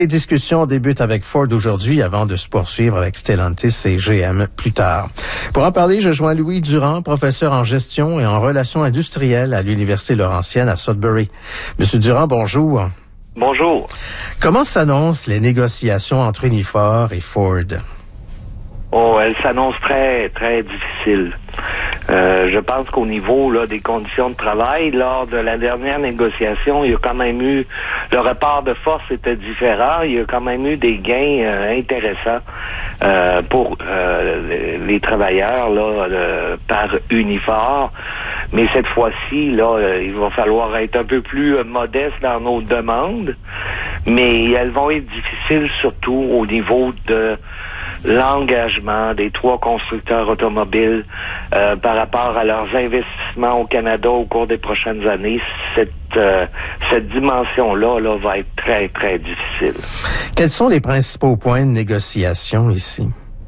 Les discussions débutent avec Ford aujourd'hui avant de se poursuivre avec Stellantis et GM plus tard. Pour en parler, je joins Louis Durand, professeur en gestion et en relations industrielles à l'Université Laurentienne à Sudbury. Monsieur Durand, bonjour. Bonjour. Comment s'annoncent les négociations entre Unifor et Ford? Oh, elles s'annoncent très, très difficiles. Je pense qu'au niveau là des conditions de travail, lors de la dernière négociation, il y a quand même eu, le rapport de force était différent, il y a quand même eu des gains intéressants pour les travailleurs là par Unifor. Mais cette fois-ci, là, il va falloir être un peu plus modeste dans nos demandes, mais elles vont être difficiles surtout au niveau de l'engagement des trois constructeurs automobiles par rapport à leurs investissements au Canada au cours des prochaines années. Cette dimension-là là, va être très, très difficile. Quels sont les principaux points de négociation ici?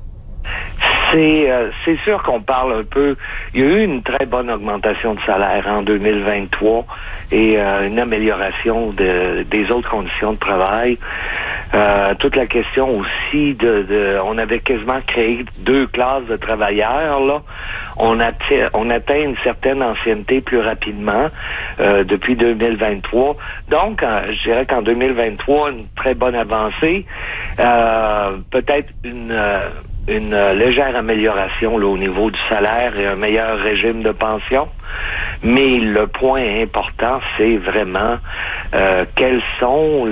C'est sûr qu'on parle un peu. Il y a eu une très bonne augmentation de salaire en 2023 et une amélioration des autres conditions de travail. Toute la question aussi on avait quasiment créé 2 classes de travailleurs là. On atteint une certaine ancienneté plus rapidement depuis 2023. Donc, je dirais qu'en 2023, une très bonne avancée. Peut-être une légère amélioration là, au niveau du salaire et un meilleur régime de pension. Mais le point important, c'est vraiment quels seront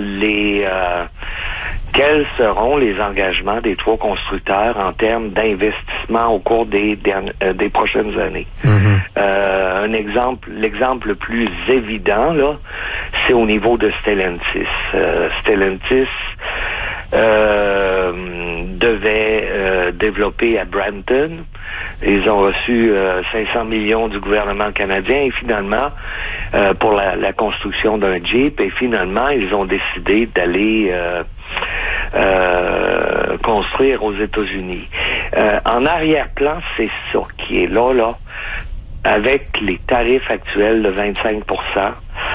les engagements des trois constructeurs en termes d'investissement au cours des prochaines années. Mm-hmm. L'exemple le plus évident, là, c'est au niveau de Stellantis. Stellantis devait développer à Brampton. Ils ont reçu 500 millions du gouvernement canadien et finalement, pour la construction d'un Jeep, et finalement, ils ont décidé d'aller construire aux États-Unis. En arrière-plan, c'est ça qui est là, avec les tarifs actuels de 25%.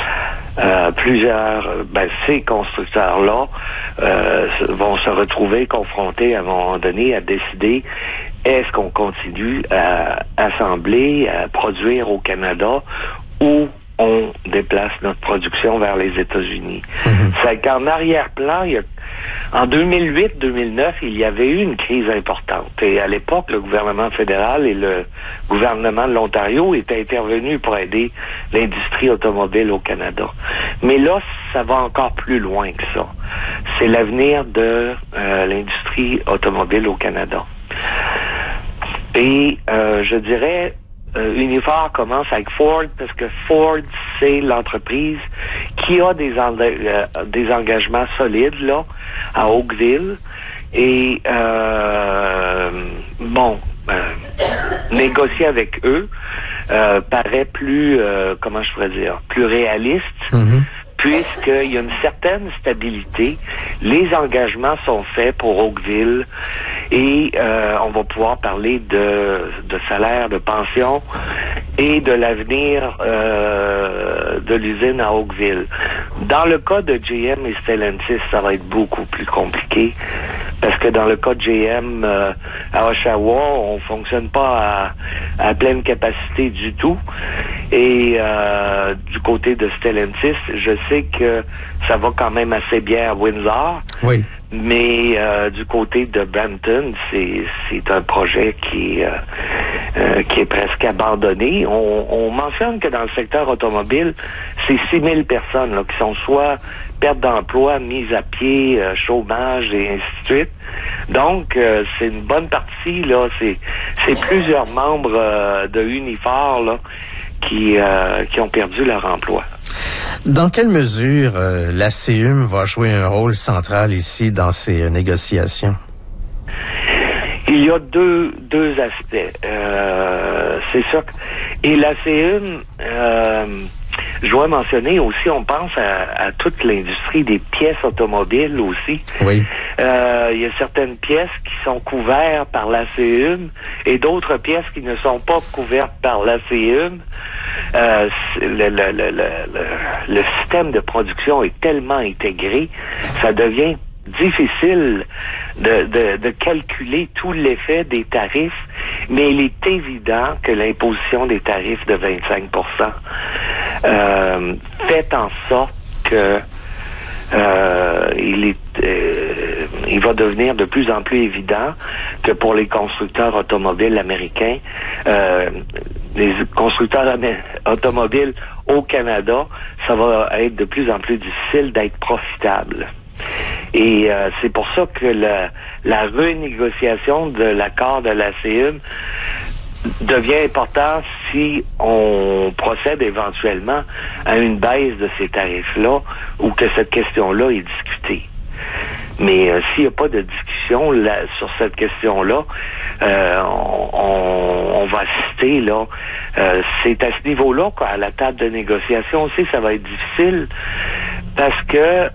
Ces constructeurs-là vont se retrouver confrontés à un moment donné à décider est-ce qu'on continue à assembler, à produire au Canada ou on déplace notre production vers les États-Unis. Mm-hmm. C'est qu'en arrière-plan, en 2008-2009, il y avait eu une crise importante. Et à l'époque, le gouvernement fédéral et le gouvernement de l'Ontario étaient intervenus pour aider l'industrie automobile au Canada. Mais là, ça va encore plus loin que ça. C'est l'avenir de l'industrie automobile au Canada. Et je dirais, Unifor commence avec Ford parce que Ford, c'est l'entreprise qui a des engagements solides là à Oakville et négocier avec eux paraît plus plus réaliste. Mm-hmm. Puisqu'il y a une certaine stabilité, les engagements sont faits pour Oakville et on va pouvoir parler de salaire, de pension et de l'avenir de l'usine à Oakville. Dans le cas de GM et Stellantis, ça va être beaucoup plus compliqué parce que dans le cas de GM à Oshawa, on fonctionne pas à pleine capacité du tout. Et du côté de Stellantis, je sais que ça va quand même assez bien à Windsor. Oui. Mais du côté de Brampton, c'est un projet qui est presque abandonné. On mentionne que dans le secteur automobile, c'est 6000 personnes là, qui sont soit perte d'emploi, mise à pied, chômage et ainsi de suite. Donc, c'est une bonne partie, là, c'est plusieurs membres de Unifor là, qui ont perdu leur emploi. Dans quelle mesure la CUM va jouer un rôle central ici dans ces négociations? Il y a deux aspects. C'est sûr que... Et la CUM, je dois mentionner aussi, on pense à toute l'industrie des pièces automobiles aussi. Oui. Il y a certaines pièces qui sont couvertes par la CUM et d'autres pièces qui ne sont pas couvertes par la CUM. Le système de production est tellement intégré, ça devient difficile de calculer tout l'effet des tarifs, mais il est évident que l'imposition des tarifs de 25% fait en sorte que il va devenir de plus en plus évident que pour les constructeurs automobiles américains, les constructeurs automobiles au Canada, ça va être de plus en plus difficile d'être profitable. Et c'est pour ça que la renégociation de l'accord de la CEUM devient important si on procède éventuellement à une baisse de ces tarifs-là ou que cette question-là est discutée. Mais s'il n'y a pas de discussion sur cette question-là, on va assister là. C'est à ce niveau-là qu'à la table de négociation aussi, ça va être difficile parce que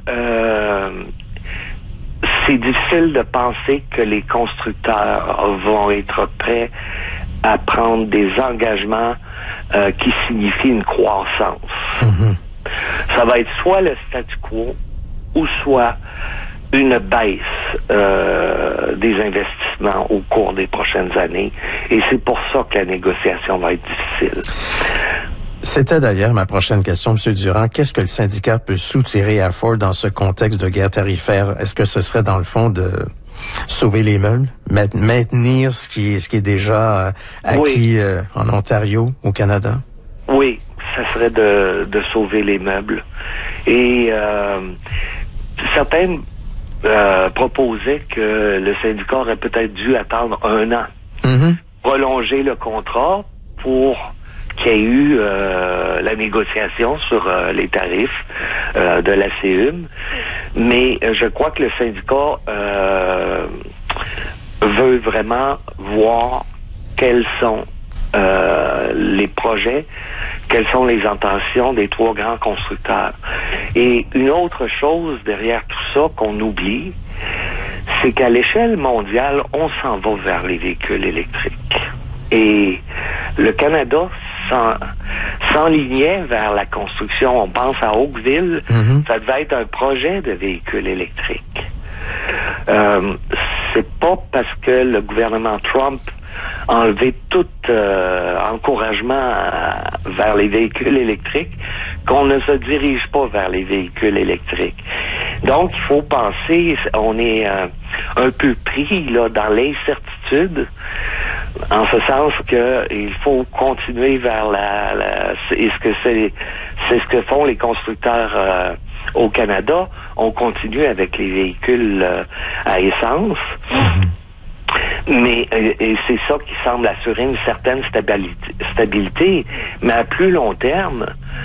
c'est difficile de penser que les constructeurs vont être prêts à prendre des engagements qui signifient une croissance. Mm-hmm. Ça va être soit le statu quo ou soit une baisse des investissements au cours des prochaines années. Et c'est pour ça que la négociation va être difficile. C'était d'ailleurs ma prochaine question, M. Durand. Qu'est-ce que le syndicat peut soutirer à Ford dans ce contexte de guerre tarifaire? Est-ce que ce serait dans le fond de sauver les meubles, maintenir ce qui est déjà acquis en Ontario, au Canada? Oui, ça serait de sauver les meubles. Et certains proposaient que le syndicat aurait peut-être dû attendre 1 an, prolonger le contrat pour qu'il y ait eu la négociation sur les tarifs de la CEUM. Mais je crois que le syndicat veut vraiment voir quels sont les projets, quelles sont les intentions des 3 grands constructeurs. Et une autre chose derrière tout ça qu'on oublie, c'est qu'à l'échelle mondiale, on s'en va vers les véhicules électriques. Et le Canada s'enlignait vers la construction. On pense à Oakville, ça devait être un projet de véhicules électriques. C'est pas parce que le gouvernement Trump a enlevé tout encouragement vers les véhicules électriques qu'on ne se dirige pas vers les véhicules électriques. Donc, il faut penser, on est un peu pris là dans l'incertitude, en ce sens que il faut continuer vers c'est ce que font les constructeurs au Canada. On continue avec les véhicules à essence. Mais et c'est ça qui semble assurer une certaine stabilité. Mais à plus long terme,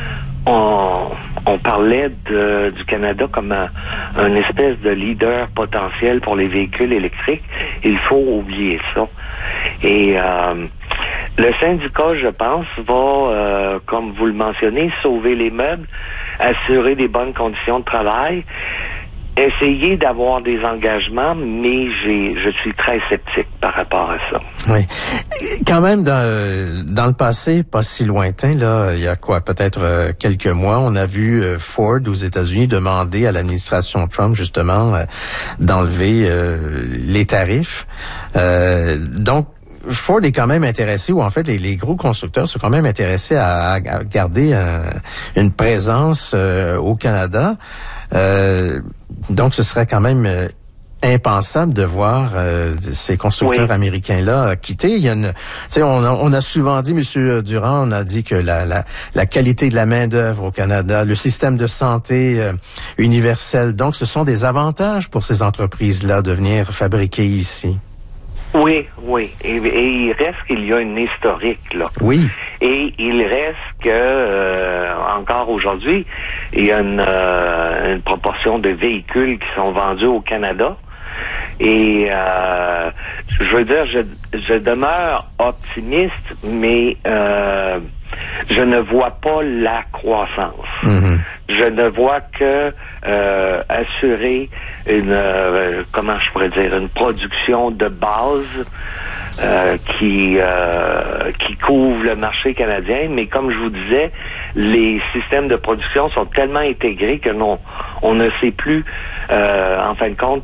on parlait du Canada comme un espèce de leader potentiel pour les véhicules électriques. Il faut oublier ça. Et le syndicat, je pense, va, comme vous le mentionnez, sauver les meubles, assurer des bonnes conditions de travail, essayer d'avoir des engagements, mais je suis très sceptique par rapport à ça. Oui. Quand même, dans le passé, pas si lointain, là, il y a peut-être quelques mois, on a vu Ford aux États-Unis demander à l'administration Trump, justement, d'enlever les tarifs. Donc, Ford est quand même intéressé, ou en fait les gros constructeurs sont quand même intéressés à garder une présence au Canada. Donc, ce serait quand même impensable de voir ces constructeurs américains-là quitter. Il y a on a souvent dit, M. Durand, on a dit que la qualité de la main-d'œuvre au Canada, le système de santé universel, donc ce sont des avantages pour ces entreprises-là de venir fabriquer ici. Oui. Et il reste qu'il y a une historique, là. Oui. Et il reste que, encore aujourd'hui, il y a une proportion de véhicules qui sont vendus au Canada. Et, je veux dire, je demeure optimiste, mais je ne vois pas la croissance. Je ne vois que assurer une comment je pourrais dire, une production de base qui couvre le marché canadien, mais comme je vous disais, les systèmes de production sont tellement intégrés que on ne sait plus en fin de compte